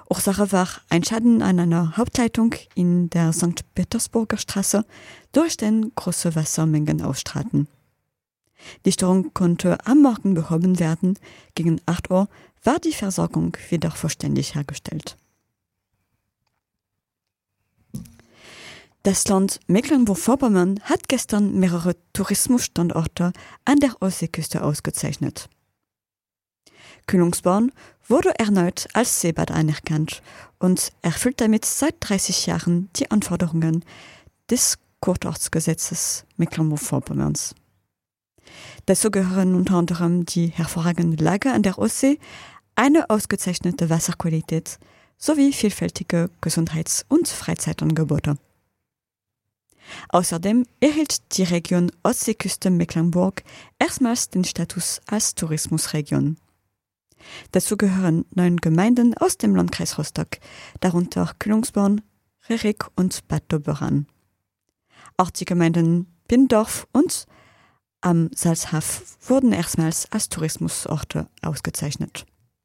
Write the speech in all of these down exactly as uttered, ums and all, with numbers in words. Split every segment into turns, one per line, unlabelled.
Ursache war ein Schaden an einer Hauptleitung in der Sankt Petersburger Straße durch den große Wassermengen ausstrahlten. Die Störung konnte am Morgen behoben werden. Gegen acht Uhr war die Versorgung wieder vollständig hergestellt. Das Land Mecklenburg-Vorpommern hat gestern mehrere Tourismusstandorte an der Ostseeküste ausgezeichnet. Kühlungsborn wurde erneut als Seebad anerkannt und erfüllt damit seit dreißig Jahren die Anforderungen des Kurortsgesetzes Mecklenburg-Vorpommerns. Dazu gehören unter anderem die hervorragende Lage an der Ostsee, eine ausgezeichnete Wasserqualität sowie vielfältige Gesundheits- und Freizeitangebote. Außerdem erhielt die Region Ostseeküste Mecklenburg erstmals den Status als Tourismusregion. Dazu gehören neun Gemeinden aus dem Landkreis Rostock, darunter Kühlungsborn, Rerik und Bad Doberan. Auch die Gemeinden Bindorf und am Salzhaf wurden erstmals als Tourismusorte ausgezeichnet.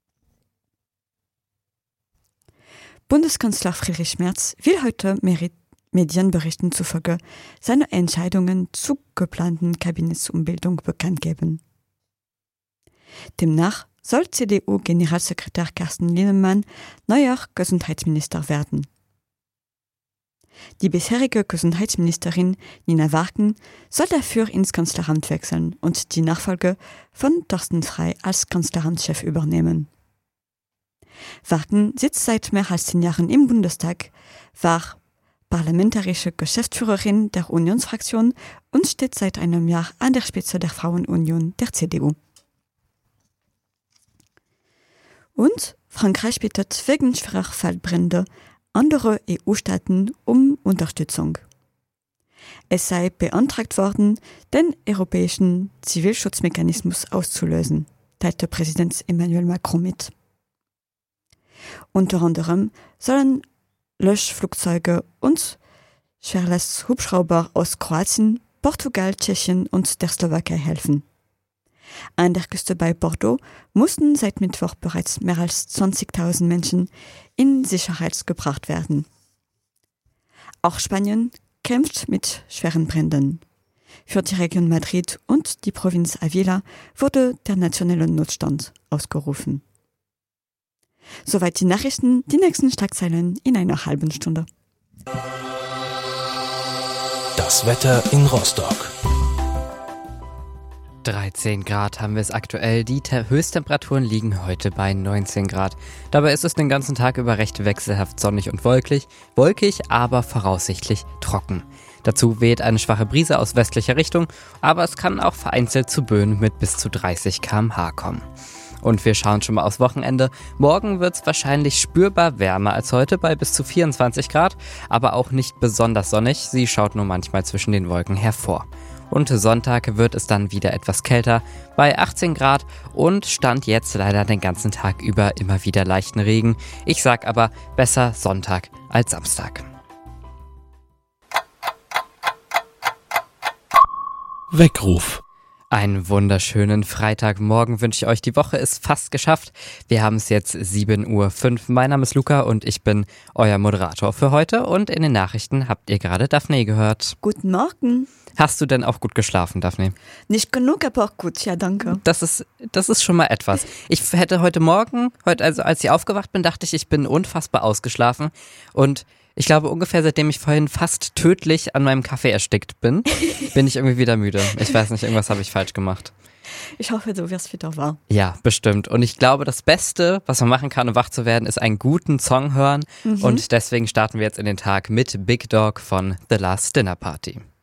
Bundeskanzler Friedrich Merz will heute Merit Medienberichten zufolge seine Entscheidungen zur geplanten Kabinettsumbildung bekannt geben. Demnach soll C D U-Generalsekretär Carsten Linnemann neuer Gesundheitsminister werden. Die bisherige Gesundheitsministerin Nina Warken soll dafür ins Kanzleramt wechseln und die Nachfolge von Thorsten Frey als Kanzleramtschef übernehmen. Warken sitzt seit mehr als zehn Jahren im Bundestag, war parlamentarische Geschäftsführerin der Unionsfraktion und steht seit einem Jahr an der Spitze der Frauenunion der C D U. Und Frankreich bittet wegen schwerer Waldbrände andere E U-Staaten um Unterstützung. Es sei beantragt worden, den europäischen Zivilschutzmechanismus auszulösen, teilte Präsident Emmanuel Macron mit. Unter anderem sollen Löschflugzeuge und Schwerlasthubschrauber aus Kroatien, Portugal, Tschechien und der Slowakei helfen. An der Küste bei Bordeaux mussten seit Mittwoch bereits mehr als zwanzigtausend Menschen in Sicherheit gebracht werden. Auch Spanien kämpft mit schweren Bränden. Für die Region Madrid und die Provinz Avila wurde der nationale Notstand ausgerufen. Soweit die Nachrichten, die nächsten Schlagzeilen in einer halben Stunde.
Das Wetter in Rostock.
dreizehn Grad haben wir es aktuell. Die Te- Höchsttemperaturen liegen heute bei neunzehn Grad. Dabei ist es den ganzen Tag über recht wechselhaft sonnig und wolkig, wolkig, aber voraussichtlich trocken. Dazu weht eine schwache Brise aus westlicher Richtung, aber es kann auch vereinzelt zu Böen mit bis zu dreißig Kilometer pro Stunde kommen. Und wir schauen schon mal aufs Wochenende. Morgen wird es wahrscheinlich spürbar wärmer als heute bei bis zu vierundzwanzig Grad, aber auch nicht besonders sonnig. Sie schaut nur manchmal zwischen den Wolken hervor. Und Sonntag wird es dann wieder etwas kälter bei achtzehn Grad und stand jetzt leider den ganzen Tag über immer wieder leichten Regen. Ich sag aber besser Sonntag als Samstag.
Weckruf.
Einen wunderschönen Freitagmorgen wünsche ich euch. Die Woche ist fast geschafft. Wir haben es jetzt sieben Uhr fünf. Mein Name ist Luca und ich bin euer Moderator für heute. Und in den Nachrichten habt ihr gerade Daphne gehört.
Guten Morgen.
Hast du denn auch gut geschlafen, Daphne?
Nicht genug, aber auch gut, ja danke.
Das ist, das ist schon mal etwas. Ich hätte heute Morgen, heute also als ich aufgewacht bin, dachte ich, ich bin unfassbar ausgeschlafen. Und ich glaube, ungefähr seitdem ich vorhin fast tödlich an meinem Kaffee erstickt bin, bin ich irgendwie wieder müde. Ich weiß nicht, irgendwas habe ich falsch gemacht.
Ich hoffe, du wirst wieder wahr.
Ja, bestimmt. Und ich glaube, das Beste, was man machen kann, um wach zu werden, ist einen guten Song hören. Mhm. Und deswegen starten wir jetzt in den Tag mit Big Dog von The Last Dinner Party.